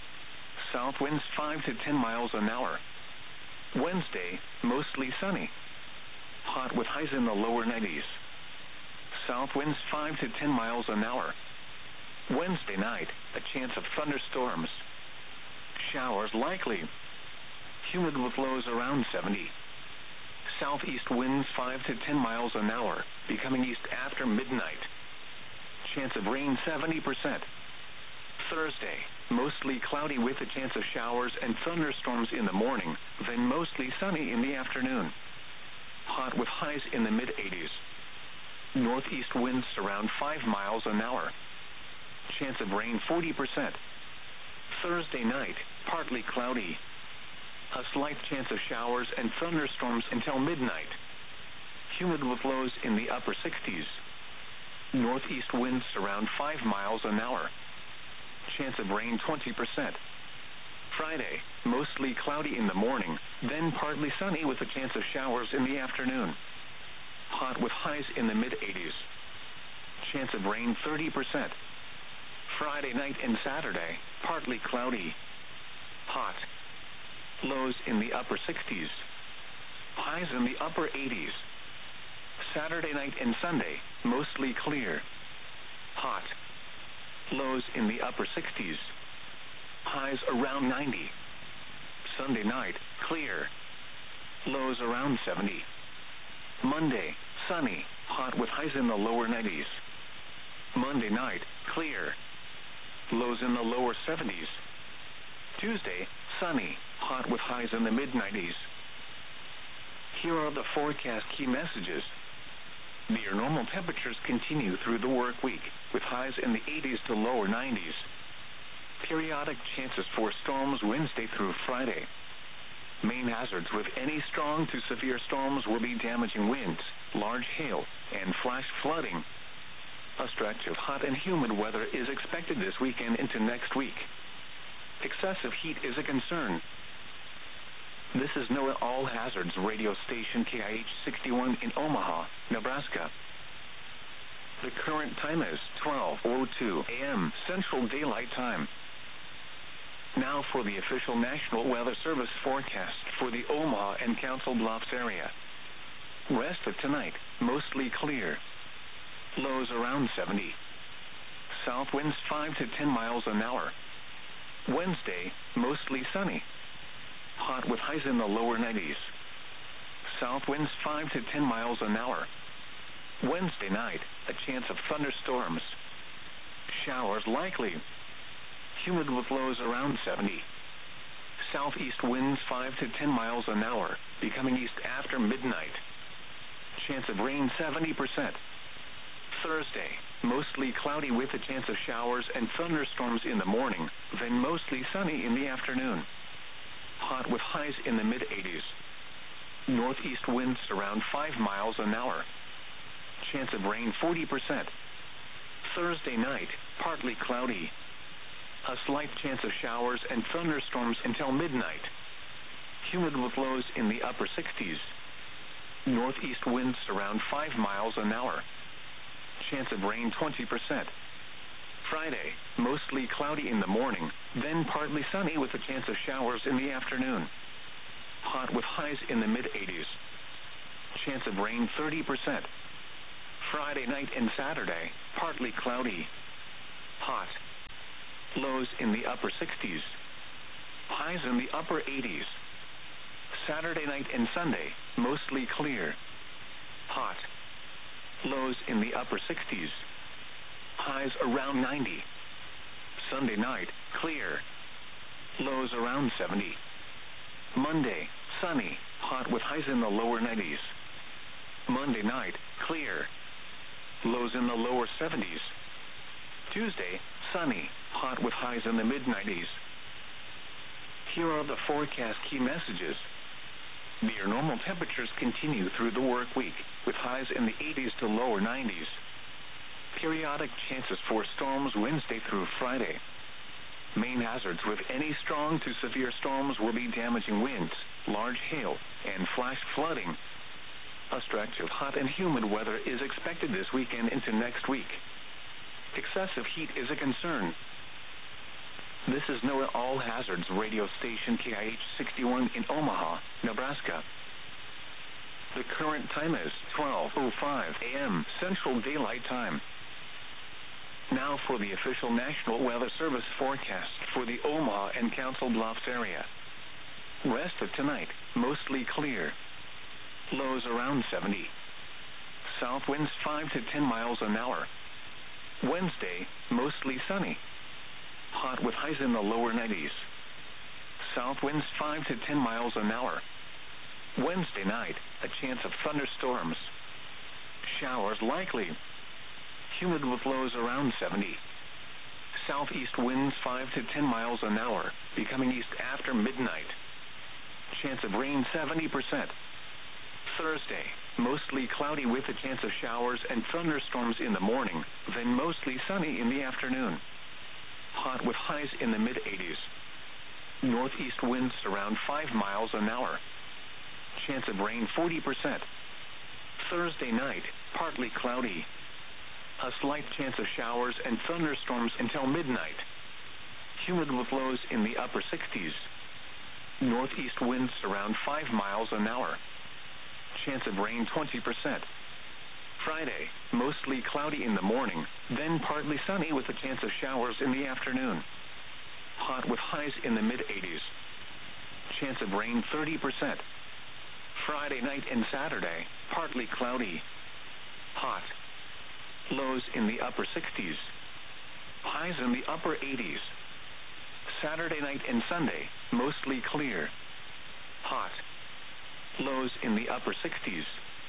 South winds five to ten miles an hour. Wednesday, mostly sunny. Hot with highs in the lower nineties. South winds five to ten miles an hour. Wednesday night, a chance of thunderstorms. Showers likely. Humid with lows around seventy. Southeast winds five to ten miles an hour, becoming east after midnight. Chance of rain seventy percent. Thursday, mostly cloudy with a chance of showers and thunderstorms in the morning, then mostly sunny in the afternoon. Hot with highs in the mid-eighties. Northeast winds around five miles an hour. Chance of rain forty percent. Thursday night, partly cloudy. A slight chance of showers and thunderstorms until midnight. Humid with lows in the upper sixties. Northeast winds around five miles an hour. Chance of rain twenty percent. Friday, mostly cloudy in the morning, then partly sunny with a chance of showers in the afternoon. Hot with highs in the mid-eighties. Chance of rain thirty percent. Friday night and Saturday, partly cloudy. Hot. Lows in the upper sixties. Highs in the upper eighties. Saturday night and Sunday, mostly clear. Hot. Lows in the upper sixties. Highs around ninety. Sunday night, clear. Lows around seventy. Monday, sunny, hot with highs in the lower nineties. Monday night, clear. Lows in the lower seventies. Tuesday, sunny, hot with highs in the mid-nineties. Here are the forecast key messages. Near normal temperatures continue through the work week, with highs in the eighties to lower nineties. Periodic chances for storms Wednesday through Friday. Main hazards with any strong to severe storms will be damaging winds, large hail, and flash flooding. A stretch of hot and humid weather is expected this weekend into next week. Excessive heat is a concern. This is NOAA All Hazards radio station K I H sixty-one in Omaha, Nebraska. The current time is twelve oh two a.m. Central Daylight Time. Now for the official National Weather Service forecast for the Omaha and Council Bluffs area. Rest of tonight, mostly clear. Lows around seventy. South winds five to ten miles an hour. Wednesday, mostly sunny. Hot with highs in the lower nineties. South winds five to ten miles an hour. Wednesday night, a chance of thunderstorms. Showers likely. Humid with lows around seventy. Southeast winds five to ten miles an hour, becoming east after midnight. Chance of rain seventy percent. Thursday, mostly cloudy with a chance of showers and thunderstorms in the morning, then mostly sunny in the afternoon. Hot with highs in the mid-eighties. Northeast winds around five miles an hour. Chance of rain forty percent. Thursday night, partly cloudy. A slight chance of showers and thunderstorms until midnight. Humid with lows in the upper sixties. Northeast winds around five miles an hour. Chance of rain twenty percent. Friday, mostly cloudy in the morning, then partly sunny with a chance of showers in the afternoon. Hot with highs in the mid eighties. Chance of rain thirty percent. Friday night and Saturday, partly cloudy. Hot. Lows in the upper sixties. Highs in the upper eighties. Saturday night and Sunday, mostly clear. Hot. Lows in the upper sixties. Highs around ninety. Sunday night, clear. Lows around seventy. Monday, sunny, hot with highs in the lower nineties. Monday night, clear. Lows in the lower seventies. Tuesday, sunny, hot with highs in the mid nineties. Here are the forecast key messages. Near normal temperatures continue through the work week, with highs in the eighties to lower nineties. Periodic chances for storms Wednesday through Friday. Main hazards with any strong to severe storms will be damaging winds, large hail, and flash flooding. A stretch of hot and humid weather is expected this weekend into next week. Excessive heat is a concern. This is NOAA All Hazards radio station K I H sixty-one in Omaha, Nebraska. The current time is twelve oh five a.m. Central Daylight Time. Now for the official National Weather Service forecast for the Omaha and Council Bluffs area. Rest of tonight, mostly clear. Lows around seventy. South winds five to ten miles an hour. Wednesday, mostly sunny. Hot with highs in the lower nineties. South winds five to ten miles an hour. Wednesday night, a chance of thunderstorms. Showers likely. Humid with lows around seventy. Southeast winds five to ten miles an hour, becoming east after midnight. Chance of rain seventy percent. Thursday, mostly cloudy with a chance of showers and thunderstorms in the morning, then mostly sunny in the afternoon. Hot with highs in the mid eighties. Northeast winds around five miles an hour. Chance of rain forty percent. Thursday night, partly cloudy. A slight chance of showers and thunderstorms until midnight. Humid with lows in the upper sixties. Northeast winds around five miles an hour. Chance of rain twenty percent. Friday, mostly cloudy in the morning, then partly sunny with a chance of showers in the afternoon. Hot with highs in the mid eighties. Chance of rain thirty percent. Friday night and Saturday, partly cloudy. Hot. Lows in the upper sixties. Highs in the upper eighties. Saturday night and Sunday, mostly clear. Hot. Lows in the upper sixties.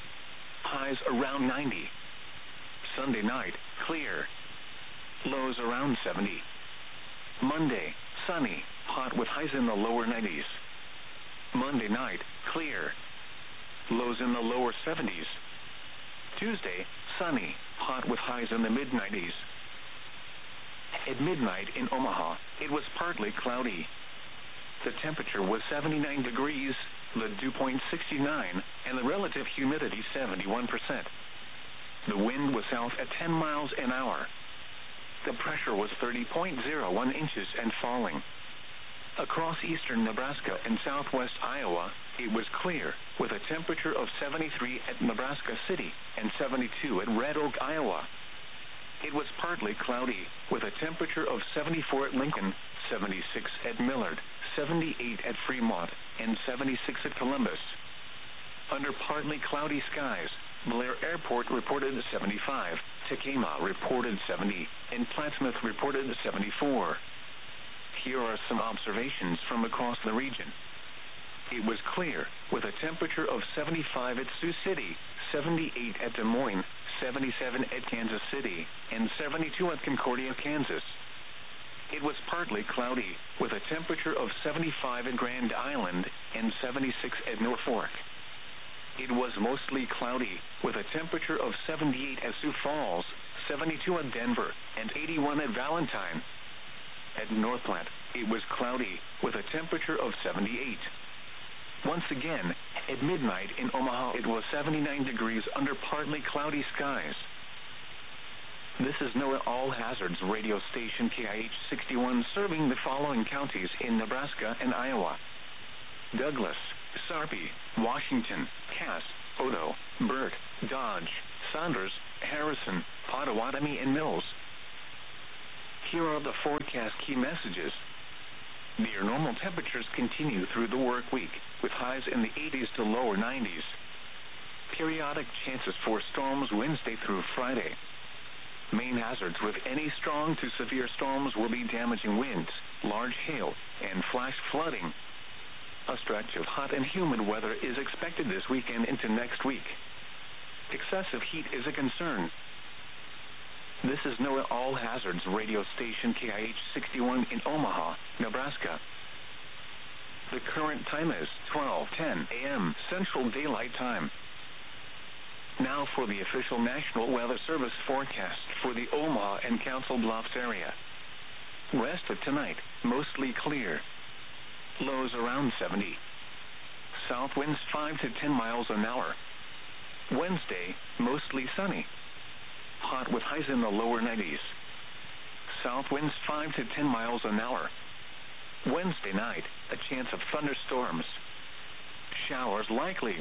Highs around ninety. Sunday night, clear. Lows around seventy. Monday, sunny, hot with highs in the lower nineties. Monday night, clear. Lows in the lower seventies. Tuesday, sunny, hot with highs in the mid nineties. At midnight in Omaha, it was partly cloudy. The temperature was seventy-nine degrees, the dew point sixty-nine, and the relative humidity seventy-one percent. The wind was south at ten miles an hour. The pressure was thirty point zero one inches and falling. Across eastern Nebraska and southwest Iowa, it was clear, with a temperature of seventy-three at Nebraska City and seventy-two at Red Oak, Iowa. It was partly cloudy, with a temperature of seventy-four at Lincoln, seventy-six at Millard, seventy-eight at Fremont, and seventy-six at Columbus. Under partly cloudy skies, Blair Airport reported seventy-five, Tacoma reported seventy, and Plattsmouth reported seventy-four. Here are some observations from across the region. It was clear, with a temperature of seventy-five at Sioux City, seventy-eight at Des Moines, seventy-seven at Kansas City, and seventy-two at Concordia, Kansas. It was partly cloudy, with a temperature of seventy-five at Grand Island and seventy-six at Norfolk. It was mostly cloudy, with a temperature of seventy-eight at Sioux Falls, seventy-two at Denver, and eighty-one at Valentine. At North Platte, it was cloudy, with a temperature of seventy-eight. Once again, at midnight in Omaha, it was seventy-nine degrees under partly cloudy skies. This is NOAA All Hazards radio station K I H sixty-one, serving the following counties in Nebraska and Iowa: Douglas, Sarpy, Washington, Cass, Odo, Burt, Dodge, Saunders, Harrison, Pottawatomie, and Mills. Here are the forecast key messages. Near normal temperatures continue through the work week, with highs in the eighties to lower nineties. Periodic chances for storms Wednesday through Friday. Main hazards with any strong to severe storms will be damaging winds, large hail, and flash flooding. A stretch of hot and humid weather is expected this weekend into next week. Excessive heat is a concern. This is NOAA All Hazards radio station K I H sixty-one in Omaha, Nebraska. The current time is twelve ten a m Central Daylight Time. Now for the official National Weather Service forecast for the Omaha and Council Bluffs area. Rest of tonight, mostly clear. Lows around seventy. South winds five to ten miles an hour. Wednesday, mostly sunny. Hot with highs in the lower nineties. South winds five to ten miles an hour. Wednesday night, a chance of thunderstorms. Showers likely.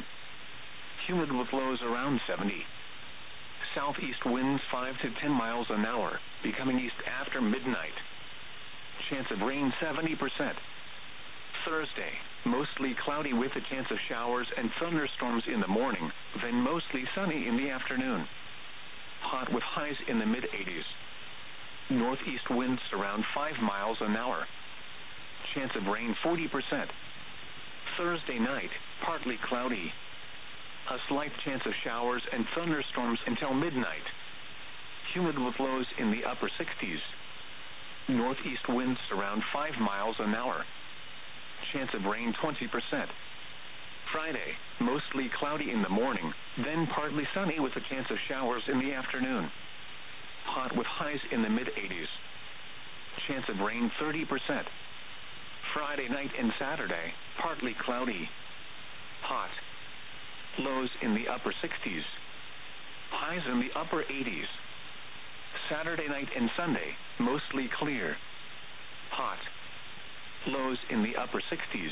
Humid with lows around seventy. Southeast winds five to ten miles an hour, becoming east after midnight. Chance of rain seventy percent. Thursday, mostly cloudy with a chance of showers and thunderstorms in the morning, then mostly sunny in the afternoon. Hot with highs in the mid eighties. Northeast winds around five miles an hour. Chance of rain forty percent. Thursday night, partly cloudy. A slight chance of showers and thunderstorms until midnight. Humid with lows in the upper sixties. Northeast winds around five miles an hour. Chance of rain twenty percent. Friday, mostly cloudy in the morning, then partly sunny with a chance of showers in the afternoon. Hot with highs in the mid eighties. Chance of rain thirty percent. Friday night and Saturday, partly cloudy. Hot. Lows in the upper sixties. Highs in the upper eighties. Saturday night and Sunday, mostly clear. Hot. Lows in the upper sixties.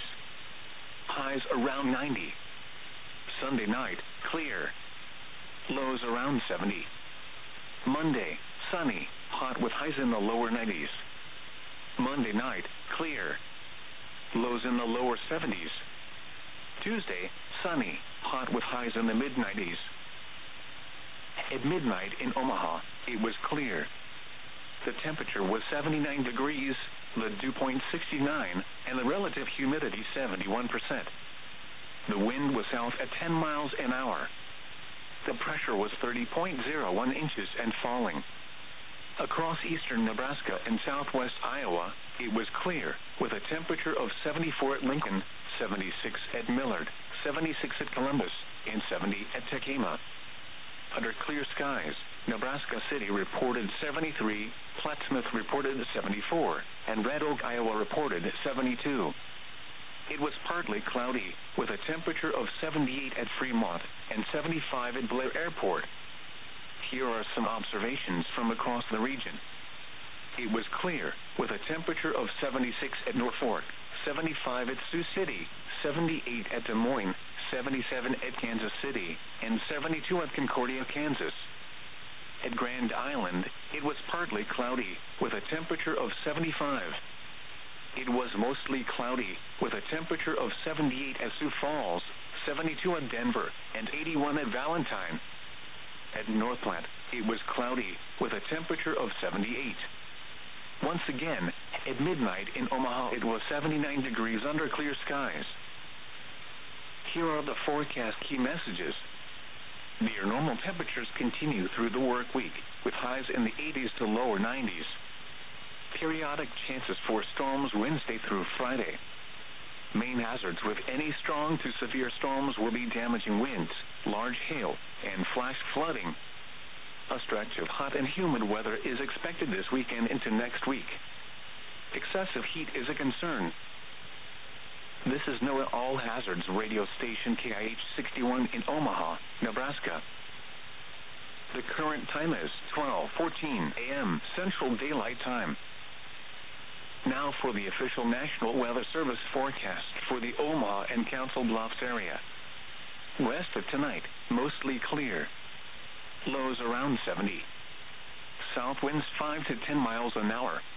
Highs around ninety. Sunday night, clear. Lows around seventy. Monday, sunny, hot with highs in the lower nineties. Monday night, clear. Lows in the lower seventies. Tuesday, sunny, hot with highs in the mid nineties. At midnight in Omaha, it was clear. The temperature was seventy-nine degrees, the dew point sixty-nine, and the relative humidity seventy-one percent. The wind was south at ten miles an hour. The pressure was thirty point zero one inches and falling. Across eastern Nebraska and southwest Iowa, it was clear, with a temperature of seventy-four at Lincoln, seventy-six at Millard, seventy-six at Columbus, and seventy at Tekamah. Under clear skies, Nebraska City reported seventy-three, Plattsmouth reported seventy-four, and Red Oak, Iowa reported seventy-two. It was partly cloudy, with a temperature of seventy-eight at Fremont and seventy-five at Blair Airport. Here are some observations from across the region. It was clear, with a temperature of seventy-six at Norfolk, seventy-five at Sioux City, seventy-eight at Des Moines, seventy-seven at Kansas City, and seventy-two at Concordia, Kansas. At Grand Island, it was partly cloudy, with a temperature of seventy-five. It was mostly cloudy, with a temperature of seventy-eight at Sioux Falls, seventy-two at Denver, and eighty-one at Valentine. At North Platte, it was cloudy, with a temperature of seventy-eight. Once again, at midnight in Omaha, it was seventy-nine degrees under clear skies. Here are the forecast key messages. Near normal temperatures continue through the work week, with highs in the eighties to lower nineties. Periodic chances for storms Wednesday through Friday. Main hazards with any strong to severe storms will be damaging winds, large hail, and flash flooding. A stretch of hot and humid weather is expected this weekend into next week. Excessive heat is a concern. This is NOAA All Hazards radio station K I H sixty-one in Omaha, Nebraska. The current time is twelve fourteen a m Central Daylight Time. Now for the official National Weather Service forecast for the Omaha and Council Bluffs area. West of tonight, mostly clear. Lows around seventy. South winds five to ten miles an hour.